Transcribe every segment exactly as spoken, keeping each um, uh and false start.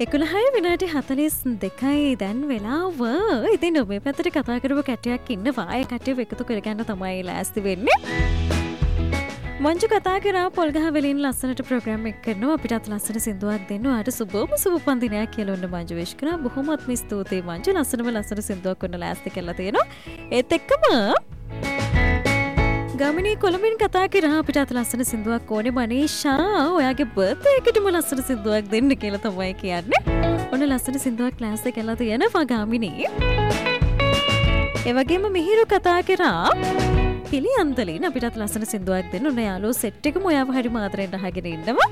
එකොළහයි විනාඩි හතළිස් දෙකයි දැන් වෙලාව. ඉතින් ඔබේ පැත්තට කතා කරපු කැටයක් ඉන්නවා. ඒ කැටියව එකතු කරගන්න තමයි ලෑස්ති වෙන්නේ. මංජු කතා කරා පොල්ගහ වලින් ලස්සනට ප්‍රෝග්‍රෑම් එක කරනවා. අපිටත් ලස්සන සින්දුවක් දෙන්න. ඔයාට සුබම සුබ පන්දිනයක් කියලා ඔන්න මංජු විශ් කරා. බොහොමත්ම ස්තුතියි මංජු. ලස්සනම ලස්සන සින්දුවක් ඔන්න ලෑස්ති කරලා තියෙනවා. ඒත් එක්කම ගමනේ කොළඹින් කතා කරා අපිටත් ලස්සන සින්දුවක් ඕනේ මනීෂා. ඔයාගේ බර්ත්ඩේ එකටම ලස්සන සින්දුවක් දෙන්න කියලා තමයි කියන්නේ. ඔන්න ලස්සන සින්දුවක් ලෑස්ති කරලා තියෙනවා ගාමිණී. ඒ වගේම මිහිරු කතා කරා පිළියන්තලින් අපිටත් ලස්සන සින්දුවක් දෙන්න. ඔන්න යාළුවෝ සෙට් එකම ඔයාව හරි මාතරෙන් අහගෙන ඉන්නවා.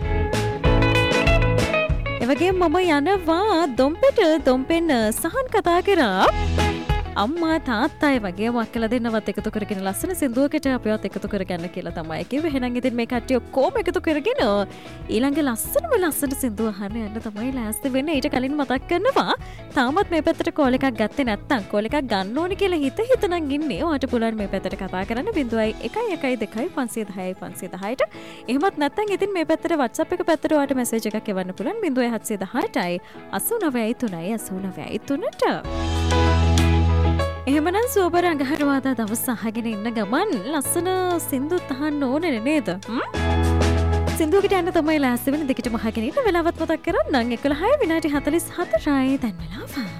ඒ වගේම මම යනවා දොම්පෙට දොම්පෙන් සහන් කතා කරා අම්මා තාත්තා වගේ මක්කලා දෙන්නවත් එකතු කරගෙන ලස්සන සින්දුවකට අපිවත් එකතු කරගන්න කියලා තමයි කිව්වේ. එහෙනම් ඉතින් මේ කට්ටිය ඔක්කොම එකතු කරගෙන ඊළඟ ලස්සනම ලස්සන සින්දුව අහන්න යන්න තමයි ලෑස්ති වෙන්නේ. ඊට කලින් මතක් කරනවා තාමත් මේ පැත්තට කෝල් එකක් ගත්තේ නැත්නම් කෝල් එකක් ගන්න ඕනේ කියලා හිත හිතනම් ඉන්නේ. ඔයාට පුළුවන් මේ පැත්තට කතා කරන්න බිංදුවයි එකයි එකයි දෙකයි පන්සිය දහයයි පන්සිය දහයට. එහෙමත් නැත්නම් ඉතින් මේ පැත්තට WhatsApp එක පැත්තට ඔයාට මැසේජ් එකක් එවන්න පුළුවන් බිංදුවයි හත්සිය දහයටයි අසූ නවයයි තුනයි අසූ නවයයි තුනට. එහෙමනම් සුවබර අඟහරුවාදා දවස් අහගෙන ඉන්න ගමන් ලස්සන සින්දුත් අහන්න ඕනේ නේද? සින්දුවකට යන්න තමයි ලෑස්ති වෙන. දෙකටම අහගෙන ඉන්න වෙලාවත් මතක් කරන්නම්. එකොළහයි විනාඩි හතළිස් හතරයි දැන් වෙලාව.